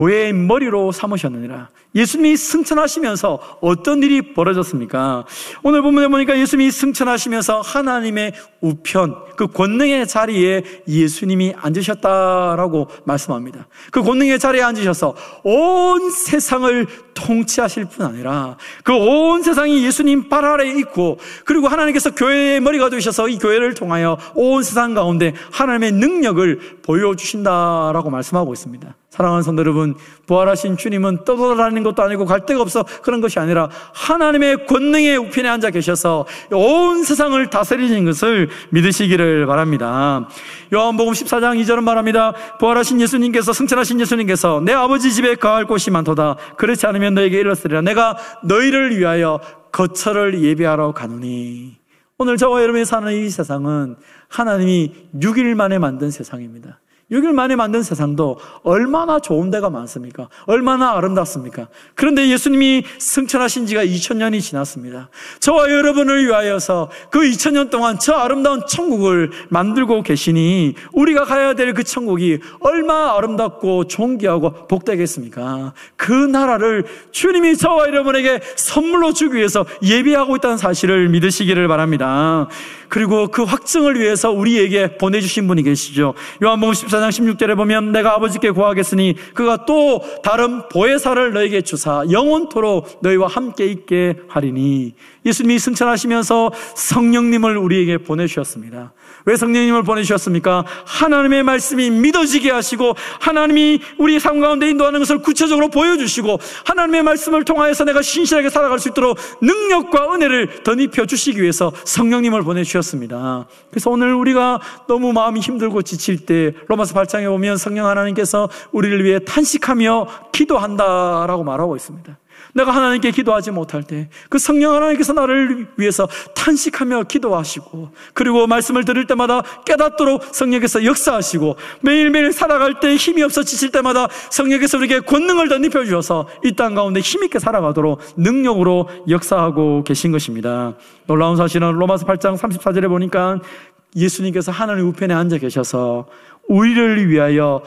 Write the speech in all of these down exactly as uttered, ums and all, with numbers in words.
교회의 머리로 삼으셨느니라. 예수님이 승천하시면서 어떤 일이 벌어졌습니까? 오늘 본문에 보니까 예수님이 승천하시면서 하나님의 우편, 그 권능의 자리에 예수님이 앉으셨다라고 말씀합니다. 그 권능의 자리에 앉으셔서 온 세상을 통치하실 뿐 아니라 그 온 세상이 예수님 발 아래에 있고, 그리고 하나님께서 교회의 머리가 되셔서 이 교회를 통하여 온 세상 가운데 하나님의 능력을 보여주신다라고 말씀하고 있습니다. 사랑하는 성도 여러분, 부활하신 주님은 떠돌아다니는 것도 아니고 갈 데가 없어 그런 것이 아니라 하나님의 권능의 우편에 앉아 계셔서 온 세상을 다스리는 것을 믿으시기를 바랍니다. 요한복음 십사 장 이 절은 말합니다. 부활하신 예수님께서, 승천하신 예수님께서 내 아버지 집에 거할 곳이 많도다. 그렇지 않으면 너에게 이르렀으리라. 내가 너희를 위하여 거처를 예비하러 가노니. 오늘 저와 여러분이 사는 이 세상은 하나님이 육 일 만에 만든 세상입니다. 육 일 만에 만든 세상도 얼마나 좋은 데가 많습니까? 얼마나 아름답습니까? 그런데 예수님이 승천하신 지가 이천 년이 지났습니다. 저와 여러분을 위하여서 그 이천 년 동안 저 아름다운 천국을 만들고 계시니 우리가 가야 될 그 천국이 얼마나 아름답고 존귀하고 복되겠습니까? 그 나라를 주님이 저와 여러분에게 선물로 주기 위해서 예비하고 있다는 사실을 믿으시기를 바랍니다. 그리고 그 확증을 위해서 우리에게 보내주신 분이 계시죠. 요한복음 십사 장 십육 절에 보면 내가 아버지께 구하겠으니 그가 또 다른 보혜사를 너에게 주사 영원토록 너희와 함께 있게 하리니. 예수님이 승천하시면서 성령님을 우리에게 보내주셨습니다. 왜 성령님을 보내주셨습니까? 하나님의 말씀이 믿어지게 하시고 하나님이 우리 삶 가운데 인도하는 것을 구체적으로 보여주시고 하나님의 말씀을 통하여서 내가 신실하게 살아갈 수 있도록 능력과 은혜를 덧입혀 주시기 위해서 성령님을 보내주셨습니다. 그래서 오늘 우리가 너무 마음이 힘들고 지칠 때 로마서 팔 장에 보면 성령 하나님께서 우리를 위해 탄식하며 기도한다라고 말하고 있습니다. 내가 하나님께 기도하지 못할 때 그 성령 하나님께서 나를 위해서 탄식하며 기도하시고, 그리고 말씀을 들을 때마다 깨닫도록 성령께서 역사하시고, 매일매일 살아갈 때 힘이 없어 지칠 때마다 성령께서 우리에게 권능을 덧입혀 주셔서 이 땅 가운데 힘있게 살아가도록 능력으로 역사하고 계신 것입니다. 놀라운 사실은 로마서 팔 장 삼십사 절에 보니까 예수님께서 하나님 우편에 앉아 계셔서 우리를 위하여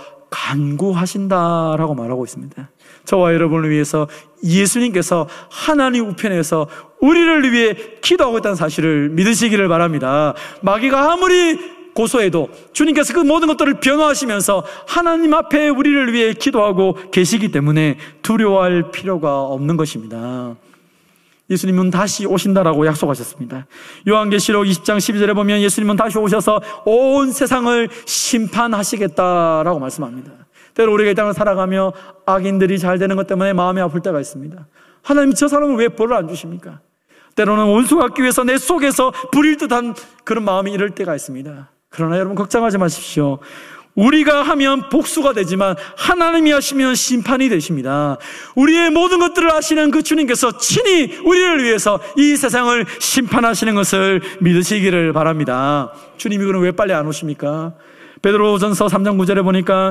간구하신다라고 말하고 있습니다. 저와 여러분을 위해서 예수님께서 하나님 우편에서 우리를 위해 기도하고 있다는 사실을 믿으시기를 바랍니다. 마귀가 아무리 고소해도 주님께서 그 모든 것들을 변호하시면서 하나님 앞에 우리를 위해 기도하고 계시기 때문에 두려워할 필요가 없는 것입니다. 예수님은 다시 오신다라고 약속하셨습니다. 요한계시록 이십 장 십이 절에 보면 예수님은 다시 오셔서 온 세상을 심판하시겠다라고 말씀합니다. 때로 우리가 이 땅을 살아가며 악인들이 잘 되는 것 때문에 마음이 아플 때가 있습니다. 하나님이 저 사람을 왜 벌을 안 주십니까? 때로는 원수가 받기 위해서 내 속에서 불일 듯한 그런 마음이 이럴 때가 있습니다. 그러나 여러분 걱정하지 마십시오. 우리가 하면 복수가 되지만 하나님이 하시면 심판이 되십니다. 우리의 모든 것들을 아시는 그 주님께서 친히 우리를 위해서 이 세상을 심판하시는 것을 믿으시기를 바랍니다. 주님이 그럼 왜 빨리 안 오십니까? 베드로전서 삼 장 구 절에 보니까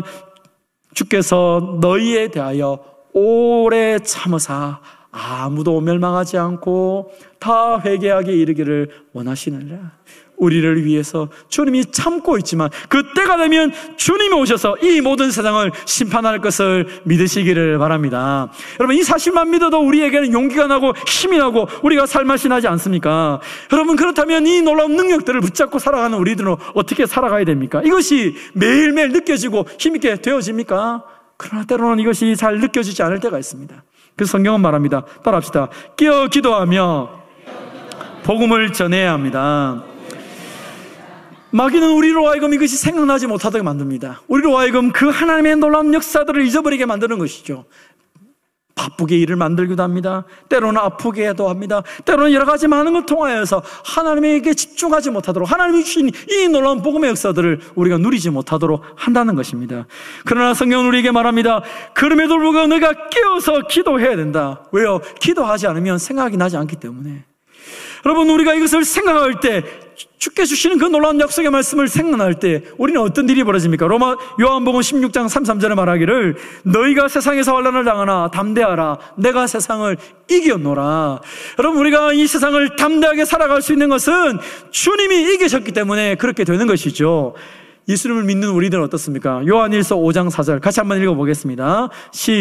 주께서 너희에 대하여 오래 참으사 아무도 멸망하지 않고 다 회개하게 이르기를 원하시느니라. 우리를 위해서 주님이 참고 있지만 그 때가 되면 주님이 오셔서 이 모든 세상을 심판할 것을 믿으시기를 바랍니다. 여러분, 이 사실만 믿어도 우리에게는 용기가 나고 힘이 나고 우리가 살맛이 나지 않습니까? 여러분, 그렇다면 이 놀라운 능력들을 붙잡고 살아가는 우리들은 어떻게 살아가야 됩니까? 이것이 매일매일 느껴지고 힘있게 되어집니까? 그러나 때로는 이것이 잘 느껴지지 않을 때가 있습니다. 그래서 성경은 말합니다. 따라합시다. 깨어 기도하며 복음을 전해야 합니다. 마귀는 우리로 하여금 이것이 생각나지 못하게 만듭니다. 우리로 하여금 그 하나님의 놀라운 역사들을 잊어버리게 만드는 것이죠. 바쁘게 일을 만들기도 합니다. 때로는 아프게도 합니다. 때로는 여러 가지 많은 걸 통하여서 하나님에게 집중하지 못하도록, 하나님이 주신 이 놀라운 복음의 역사들을 우리가 누리지 못하도록 한다는 것입니다. 그러나 성경은 우리에게 말합니다. 그럼에도 불구하고 너희가 깨어서 기도해야 된다. 왜요? 기도하지 않으면 생각이 나지 않기 때문에. 여러분, 우리가 이것을 생각할 때, 주께 주시는 그 놀라운 약속의 말씀을 생각할 때 우리는 어떤 일이 벌어집니까? 로마 요한복음 십육 장 삼십삼 절에 말하기를 너희가 세상에서 환난을 당하나 담대하라 내가 세상을 이겼노라. 여러분, 우리가 이 세상을 담대하게 살아갈 수 있는 것은 주님이 이기셨기 때문에 그렇게 되는 것이죠. 예수님을 믿는 우리들은 어떻습니까? 요한일서 오 장 사 절 같이 한번 읽어보겠습니다. 시